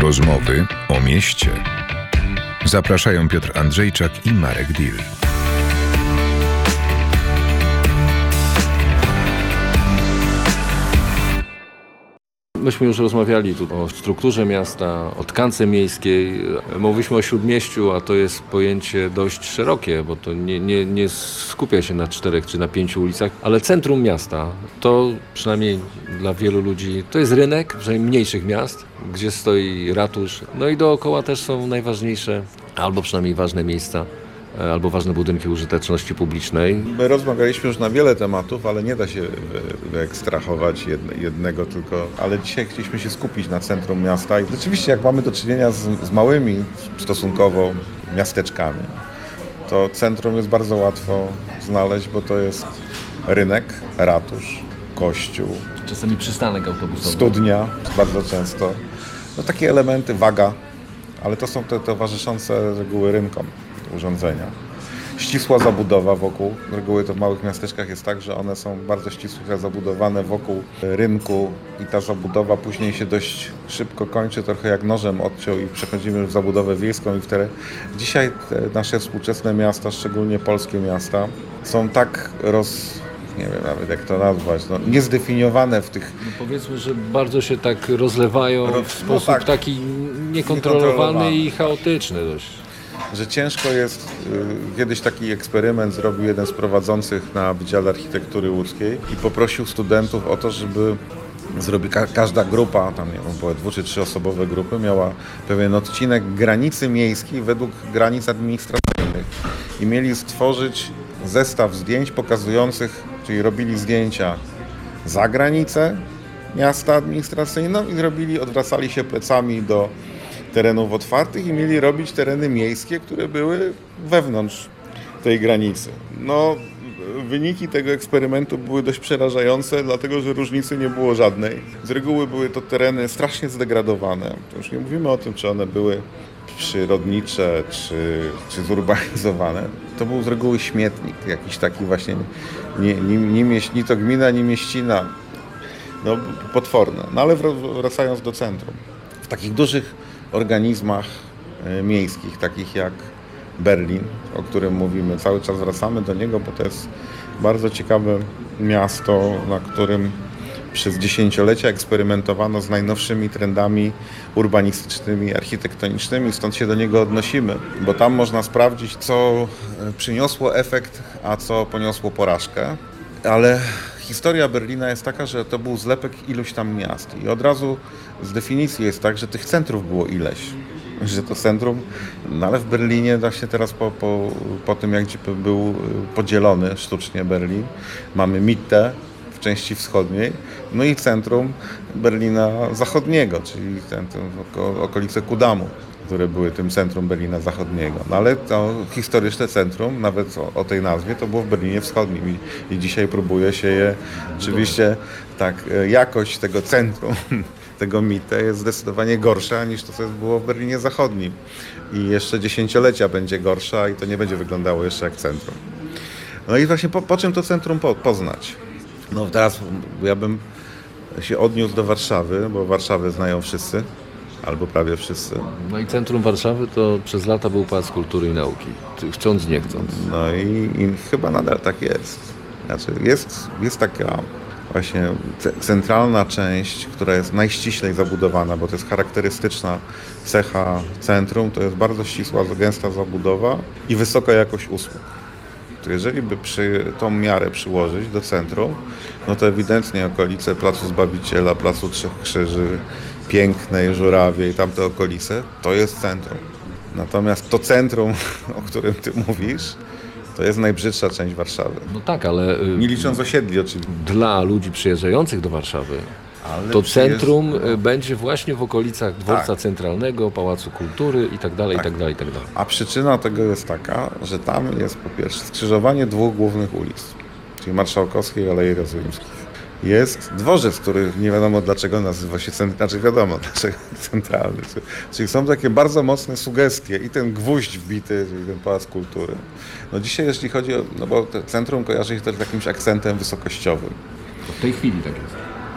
Rozmowy o mieście. Zapraszają Piotr Andrzejczak i Marek Dill. Myśmy już rozmawiali tu o strukturze miasta, o tkance miejskiej. Mówiliśmy o Śródmieściu, a to jest pojęcie dość szerokie, bo to nie skupia się na 4 czy na 5 ulicach, ale centrum miasta to przynajmniej dla wielu ludzi to jest rynek, przynajmniej mniejszych miast, gdzie stoi ratusz. No i dookoła też są najważniejsze, albo przynajmniej ważne miejsca, albo ważne budynki użyteczności publicznej. My rozmawialiśmy już na wiele tematów, ale nie da się wyekstrahować jednego tylko. Ale dzisiaj chcieliśmy się skupić na centrum miasta. I rzeczywiście jak mamy do czynienia z małymi stosunkowo miasteczkami, to centrum jest bardzo łatwo znaleźć, bo to jest rynek, ratusz, kościół. Czasami przystanek autobusowy. Studnia bardzo często. No takie elementy, waga, ale to są te towarzyszące z reguły rynkom urządzenia. Ścisła zabudowa wokół. Z reguły to w małych miasteczkach jest tak, że one są bardzo ścisłe, zabudowane wokół rynku i ta zabudowa później się dość szybko kończy, trochę jak nożem odciął i przechodzimy w zabudowę wiejską i w teren. Dzisiaj te nasze współczesne miasta, szczególnie polskie miasta, są tak nie wiem nawet jak to nazwać, niezdefiniowane w tych... Powiedzmy, że bardzo się tak rozlewają w sposób taki niekontrolowany i chaotyczny dość. Że ciężko jest, kiedyś taki eksperyment zrobił jeden z prowadzących na Wydziale Architektury Łódzkiej i poprosił studentów o to, żeby każda grupa, tam nie wiem, było 2 czy 3 osobowe grupy, miała pewien odcinek granicy miejskiej według granic administracyjnych i mieli stworzyć zestaw zdjęć pokazujących, czyli robili zdjęcia za granicę miasta administracyjną i odwracali się plecami do terenów otwartych i mieli robić tereny miejskie, które były wewnątrz tej granicy. Wyniki tego eksperymentu były dość przerażające, dlatego że różnicy nie było żadnej. Z reguły były to tereny strasznie zdegradowane. To już nie mówimy o tym, czy one były przyrodnicze, czy zurbanizowane. To był z reguły śmietnik, jakiś taki właśnie, ni to gmina, ni mieścina. Potworne. Ale wracając do centrum. W takich dużych organizmach miejskich, takich jak Berlin, o którym mówimy, cały czas wracamy do niego, bo to jest bardzo ciekawe miasto, na którym przez dziesięciolecia eksperymentowano z najnowszymi trendami urbanistycznymi, architektonicznymi, stąd się do niego odnosimy, bo tam można sprawdzić, co przyniosło efekt, a co poniosło porażkę, ale historia Berlina jest taka, że to był zlepek iluś tam miast i od razu z definicji jest tak, że tych centrów było ileś, że to centrum, ale w Berlinie właśnie teraz po tym jak był podzielony sztucznie Berlin, mamy Mitte w części wschodniej, no i centrum Berlina Zachodniego, czyli okolice Kudamu, które były tym centrum Berlina Zachodniego. Ale to historyczne centrum, nawet o tej nazwie, to było w Berlinie Wschodnim i dzisiaj próbuje się je, oczywiście jakość tego centrum, tego Mitte jest zdecydowanie gorsza niż to, co było w Berlinie Zachodnim. I jeszcze dziesięciolecia będzie gorsza i to nie będzie wyglądało jeszcze jak centrum. No i właśnie po czym to centrum poznać? Teraz ja bym się odniósł do Warszawy, bo Warszawę znają wszyscy. Albo prawie wszyscy. No i centrum Warszawy to przez lata był Pałac Kultury i Nauki, chcąc nie chcąc. No i chyba nadal tak jest. Znaczy jest taka właśnie centralna część, która jest najściślej zabudowana, bo to jest charakterystyczna cecha centrum, to jest bardzo ścisła, gęsta zabudowa i wysoka jakość usług. To jeżeli by tą miarę przyłożyć do centrum, no to ewidentnie okolice Placu Zbawiciela, Placu Trzech Krzyży, Pięknej, Żurawie i tamte okolice, to jest centrum. Natomiast to centrum, o którym ty mówisz, to jest najbrzydsza część Warszawy. No tak, ale... Nie licząc osiedli oczywiście. Dla ludzi przyjeżdżających do Warszawy, to centrum będzie właśnie w okolicach Dworca Centralnego, Pałacu Kultury i tak dalej, i tak dalej, i tak dalej. A przyczyna tego jest taka, że tam jest po pierwsze skrzyżowanie 2 głównych ulic, czyli Marszałkowskiej i Alei Jerozolimskich. Jest dworzec, który nie wiadomo dlaczego nazywa się wiadomo dlaczego centralny. Czyli są takie bardzo mocne sugestie i ten gwóźdź wbity, czyli ten Pałac Kultury. No dzisiaj jeśli chodzi o, bo centrum kojarzy się też z jakimś akcentem wysokościowym. W tej chwili tak jest.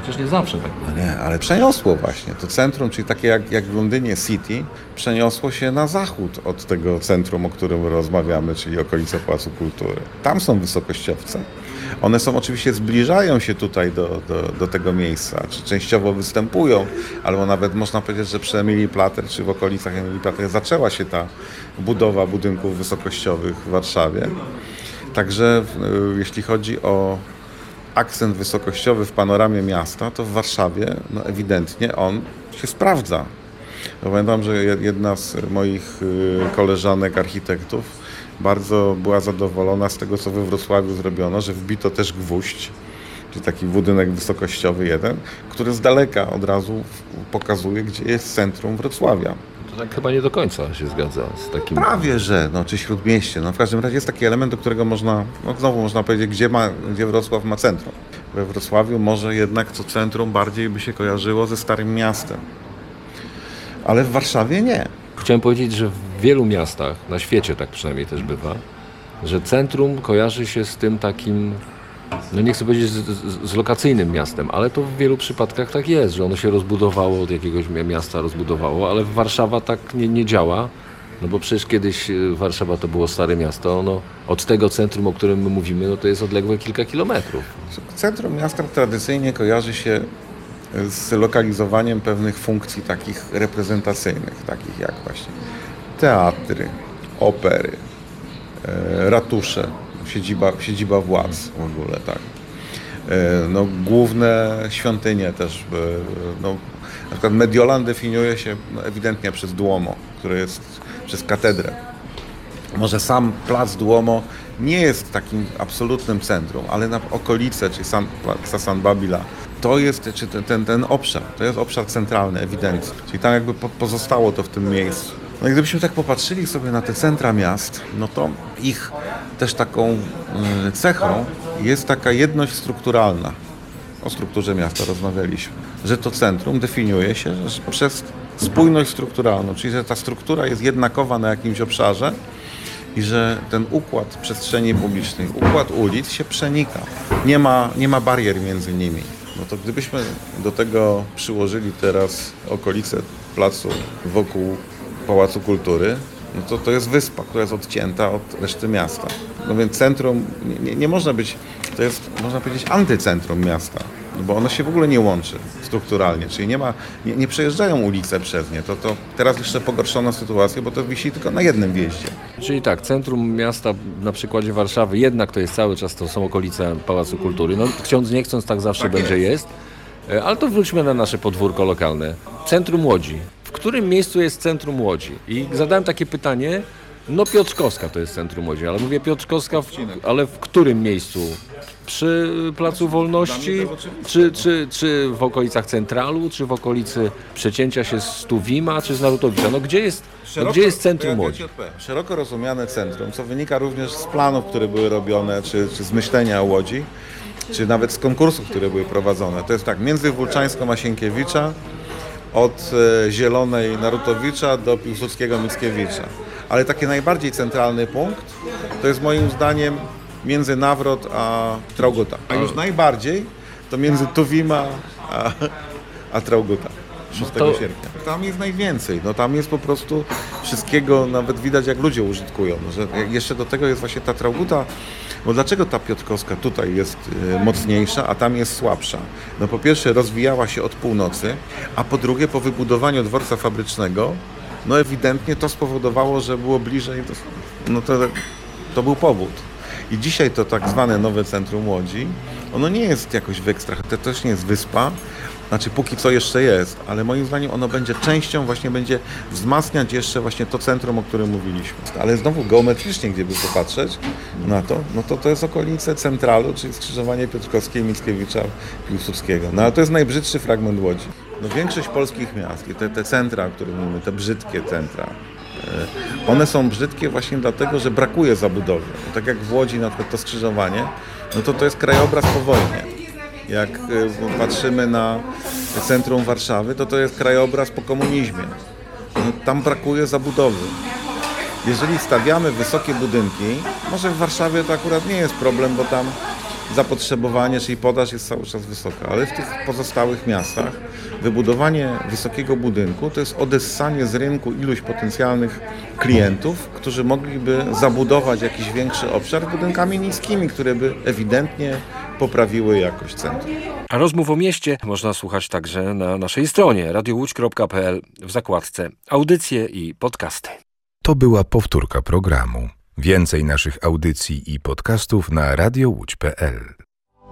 Przecież nie zawsze tak było. No nie, ale przeniosło właśnie. To centrum, czyli takie jak w Londynie City, przeniosło się na zachód od tego centrum, o którym rozmawiamy, czyli okolice Pałacu Kultury. Tam są wysokościowce. One są oczywiście, zbliżają się tutaj do tego miejsca, czy częściowo występują, albo nawet można powiedzieć, że przy Emilii Plater, czy w okolicach Emilii Plater zaczęła się ta budowa budynków wysokościowych w Warszawie. Także jeśli chodzi o akcent wysokościowy w panoramie miasta, to w Warszawie ewidentnie on się sprawdza. Pamiętam, że jedna z moich koleżanek architektów bardzo była zadowolona z tego, co we Wrocławiu zrobiono, że wbito też gwóźdź, czyli taki budynek wysokościowy jeden, który z daleka od razu pokazuje, gdzie jest centrum Wrocławia. To tak chyba nie do końca się zgadza z takim... Prawie, że, czy Śródmieście. W każdym razie jest taki element, do którego można, znowu można powiedzieć, gdzie Wrocław ma centrum. We Wrocławiu może jednak to centrum bardziej by się kojarzyło ze Starym Miastem. Ale w Warszawie nie. Chciałem powiedzieć, że w wielu miastach, na świecie tak przynajmniej też bywa, że centrum kojarzy się z tym takim, nie chcę powiedzieć z lokacyjnym miastem, ale to w wielu przypadkach tak jest, że ono się rozbudowało, od jakiegoś miasta rozbudowało, ale Warszawa tak nie działa, bo przecież kiedyś Warszawa to było Stare Miasto, od tego centrum, o którym my mówimy, to jest odległe kilka kilometrów. Centrum miasta tradycyjnie kojarzy się z lokalizowaniem pewnych funkcji takich reprezentacyjnych, takich jak właśnie teatry, opery, ratusze, siedziba władz w ogóle, tak. Główne świątynie też, na przykład Mediolan definiuje się ewidentnie przez Duomo, które jest przez katedrę. Może sam plac Duomo nie jest takim absolutnym centrum, ale na okolice, czyli Plaza San Babila, to jest, czy ten obszar, to jest obszar centralny ewidentnie, czyli tam jakby pozostało to w tym miejscu. I gdybyśmy tak popatrzyli sobie na te centra miast, to ich też taką cechą jest taka jedność strukturalna. O strukturze miasta rozmawialiśmy, że to centrum definiuje się przez spójność strukturalną, czyli że ta struktura jest jednakowa na jakimś obszarze i że ten układ przestrzeni publicznej, układ ulic się przenika. Nie ma barier między nimi. To gdybyśmy do tego przyłożyli teraz okolice placu wokół Pałacu Kultury, to jest wyspa, która jest odcięta od reszty miasta. Więc centrum nie można być, to jest, można powiedzieć, antycentrum miasta, bo ono się w ogóle nie łączy strukturalnie, czyli nie przejeżdżają ulice przez nie. To teraz jeszcze pogorszono sytuację, bo to wisi tylko na jednym wjeździe. Czyli tak, centrum miasta na przykładzie Warszawy, jednak to jest cały czas, to są okolice Pałacu Kultury. Chcąc nie chcąc, tak zawsze będzie jest. Ale to wróćmy na nasze podwórko lokalne. Centrum Łodzi. W którym miejscu jest centrum Łodzi? I zadałem takie pytanie, Piotrkowska to jest centrum Łodzi, ale mówię Piotrkowska, ale w którym miejscu? Przy Placu Wolności, czy w okolicach Centralu, czy w okolicy przecięcia się z Tuwima, czy z Narutowicza? Gdzie jest centrum Łodzi? Szeroko rozumiane centrum, co wynika również z planów, które były robione, czy z myślenia o Łodzi, czy nawet z konkursów, które były prowadzone. To jest tak, między Włóczańską a Sienkiewicza, od Zielonej Narutowicza do Piłsudskiego Mickiewicza. Ale taki najbardziej centralny punkt to jest moim zdaniem między Nawrot a Traugutta. A już najbardziej to między Tuwima a Traugutta. 6 sierpnia. Tam jest najwięcej. Tam jest po prostu wszystkiego, nawet widać jak ludzie użytkują. Że jeszcze do tego jest właśnie ta Traugutta. Bo dlaczego ta Piotrkowska tutaj jest mocniejsza, a tam jest słabsza? Po pierwsze rozwijała się od północy, a po drugie po wybudowaniu dworca fabrycznego, ewidentnie to spowodowało, że było bliżej, to był powód. I dzisiaj to tak zwane nowe centrum Łodzi, ono nie jest jakoś w ekstra, to też nie jest wyspa, znaczy póki co jeszcze jest, ale moim zdaniem ono będzie częścią, właśnie będzie wzmacniać jeszcze właśnie to centrum, o którym mówiliśmy. Ale znowu geometrycznie, gdyby popatrzeć na to, to jest okolice Centralu, czyli skrzyżowanie Piotrkowskiej, Mickiewicza, Piłsudskiego. Ale to jest najbrzydszy fragment Łodzi. Większość polskich miast, te centra, o których mówimy, te brzydkie centra, one są brzydkie właśnie dlatego, że brakuje zabudowy. Tak jak w Łodzi na przykład to skrzyżowanie, to jest krajobraz po wojnie. Jak patrzymy na centrum Warszawy, to jest krajobraz po komunizmie. Tam brakuje zabudowy. Jeżeli stawiamy wysokie budynki, może w Warszawie to akurat nie jest problem, bo tam zapotrzebowanie, czyli podaż jest cały czas wysoka, ale w tych pozostałych miastach wybudowanie wysokiego budynku to jest odessanie z rynku iluś potencjalnych klientów, którzy mogliby zabudować jakiś większy obszar budynkami niskimi, które by ewidentnie poprawiły jakość centrum. A rozmów o mieście można słuchać także na naszej stronie radiołódź.pl w zakładce audycje i podcasty. To była powtórka programu. Więcej naszych audycji i podcastów na radiołódź.pl.